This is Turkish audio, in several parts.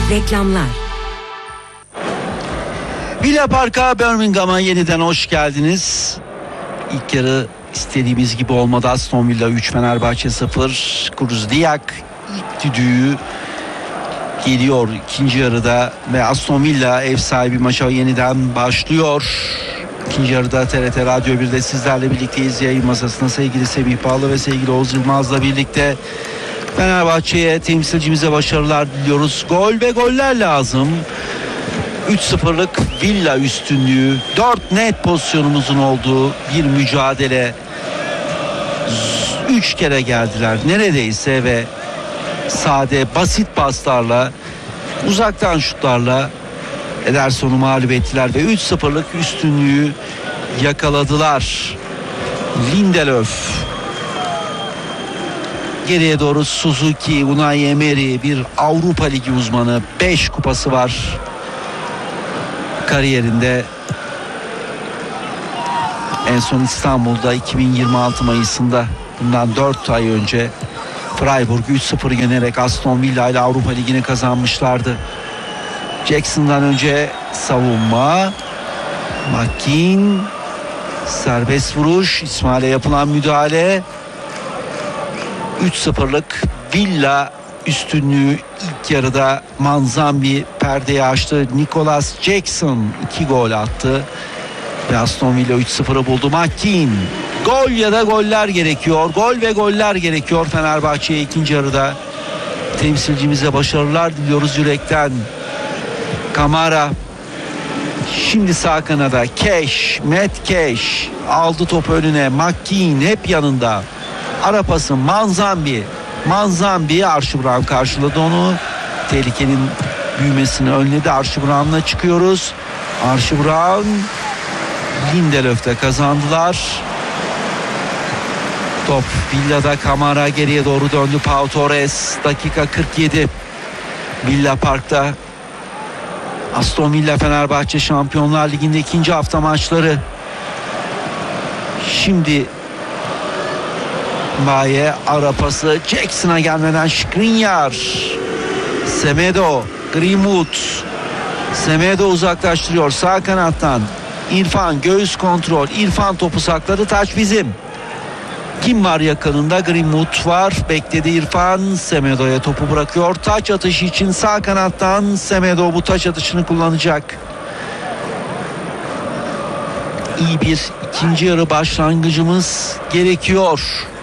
Reklamlar. Villa Park'a, Birmingham'a yeniden hoş geldiniz. İlk yarı istediğimiz gibi olmadı. Aston Villa 3, Fenerbahçe 0. Kruzdiak ilk düdüğü geliyor ikinci yarıda ve Aston Villa ev sahibi maça yeniden başlıyor. İkinci yarıda TRT Radyo 1'de sizlerle birlikteyiz. Yayın masasında sevgili Semih Bağlı ve sevgili Oğuz Yılmaz'la birlikte Fenerbahçe'ye, temsilcimize başarılar diliyoruz. Gol ve goller lazım. 3-0'lık Villa üstünlüğü, 4 net pozisyonumuzun olduğu bir mücadele. 3 kere geldiler neredeyse ve sade, basit paslarla, uzaktan şutlarla Ederson'u mağlup ettiler ve 3-0'lık üstünlüğü yakaladılar. Lindelöf, geriye doğru Suzuki, Unai Emery, bir Avrupa Ligi uzmanı, 5 kupası var kariyerinde. En son İstanbul'da 2026 Mayıs'ında, bundan 4 ay önce Freiburg'u 3-0 yenerek Aston Villa ile Avrupa Ligi'ni kazanmışlardı. Jackson'dan önce savunma, McKean, serbest vuruş, İsmail'e yapılan müdahale. 3-0'lık Villa üstünlüğü ilk yarıda. Manzambi perdeyi açtı. Nicholas Jackson 2 gol attı ve Aston Villa 3-0'ı buldu. McKean, gol ya da goller gerekiyor. Gol ve goller gerekiyor Fenerbahçe'ye ikinci yarıda. Temsilcimize başarılar diliyoruz yürekten. Kamara, şimdi sağ kanada Cash, Matt Cash aldı topu önüne. McKean hep yanında. Ara pası Manzambi Archibald karşıladı onu. Tehlikenin büyümesini önledi. Archibald'la çıkıyoruz. Archibald, Lindelöf'te kazandılar. Top Villa'da, Kamara geriye doğru döndü. Pau Torres, dakika 47. Villa Park'ta. Aston Villa Fenerbahçe Şampiyonlar Ligi'nde ikinci hafta maçları. Şimdi Baye, ara pası Jackson'a gelmeden Skriniar, Semedo, Greenwood, Semedo uzaklaştırıyor sağ kanattan. İrfan, göğüs kontrol, İrfan topu sakladı, taç bizim. Kim var yakınında? Greenwood var, bekledi İrfan, Semedo'ya topu bırakıyor. Taç atışı için sağ kanattan Semedo bu taç atışını kullanacak. İyi bir ikinci yarı başlangıcımız gerekiyor.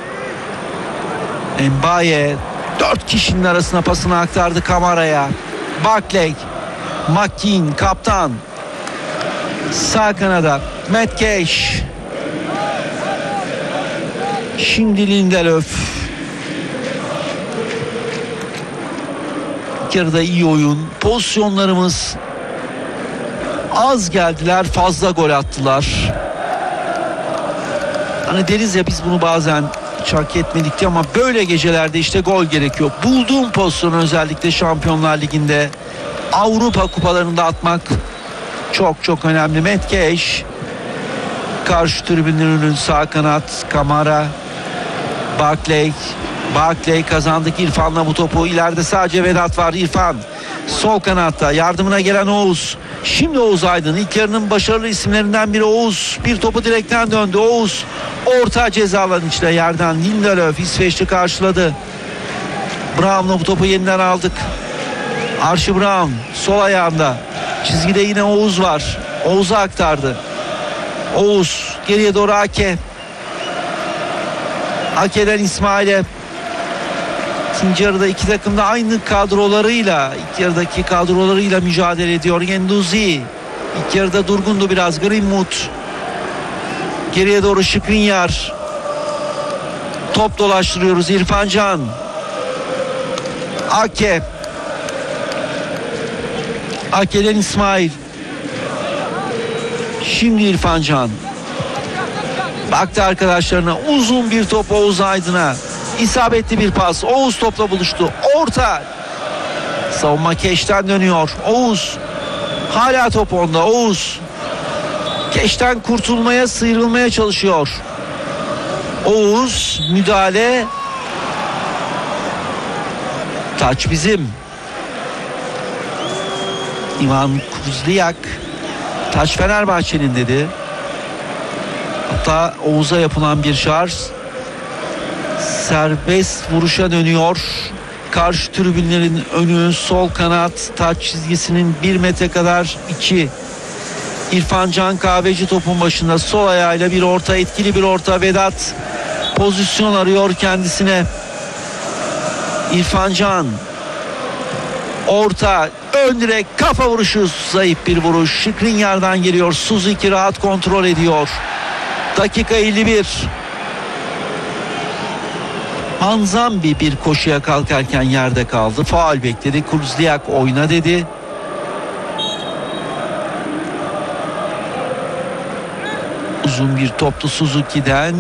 Mbaye 4 kişinin arasına pasını aktardı Kamara'ya. Barkley, McKean kaptan, sağ kanada Matt Cash, şimdi Lindelöf. İlk yarıda iyi oyun, pozisyonlarımız az geldiler, fazla gol attılar. Hani deriz ya biz bunu bazen hiç hak etmedik diye, ama böyle gecelerde işte gol gerekiyor. Bulduğum pozisyonu özellikle Şampiyonlar Ligi'nde, Avrupa kupalarında atmak çok çok önemli. Matt Cash, karşı tribünlerin sağ kanat Kamara, Barkley kazandık İrfan'la bu topu. İleride sadece Vedat var. İrfan sol kanatta, yardımına gelen Oğuz. Şimdi Oğuz Aydın, ilk yarının başarılı isimlerinden biri Oğuz. Bir topu direkten döndü. Oğuz orta ceza alanı içinde, yerden Lindelöf İsveçli karşıladı. Brown'la bu topu yeniden aldık. Archie Brown sol ayağında, çizgide yine Oğuz var. Oğuz'a aktardı. Oğuz geriye doğru Ake'den İsmail'e. İkinci yarıda iki takım da aynı kadrolarıyla, ilk yarıdaki kadrolarıyla mücadele ediyor. Genduzi ilk yarıda durgundu biraz. Greenwood geriye doğru, Skriniar, top dolaştırıyoruz. İrfan Can, Ake'den İsmail, şimdi İrfan Can baktı arkadaşlarına, uzun bir top Oğuz Aydın'a, isabetli bir pas. Oğuz topla buluştu, orta, savunma Keş'ten dönüyor. Oğuz hala top onda. Oğuz Keş'ten kurtulmaya, sıyrılmaya çalışıyor. Oğuz müdahale, taç bizim. Ivan Kruzliak taç Fenerbahçe'nin dedi. Hatta Oğuz'a yapılan bir şarj. Serbest vuruşa dönüyor. Karşı tribünlerin önü, sol kanat taç çizgisinin 1 metre kadar içi. İrfan Can Kahveci topun başında, sol ayağıyla bir orta, etkili bir orta. Vedat pozisyon arıyor kendisine. İrfan Can orta, ön direk, kafa vuruşu, zayıf bir vuruş. Skriniar'dan geliyor. Suzuki rahat kontrol ediyor. Dakika 51. Hanzambi bir koşuya kalkarken yerde kaldı. Faul bekledi. Kruzliak oyna dedi. Uzun bir toplu Suzuki'den.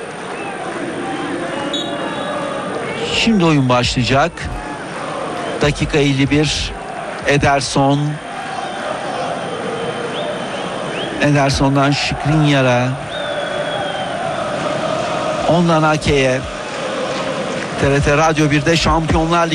Şimdi oyun başlayacak. Dakika 51. Ederson'dan Skriniar'a. Ondan Ake'ye. TRT Radyo 1'de Şampiyonlar Ligi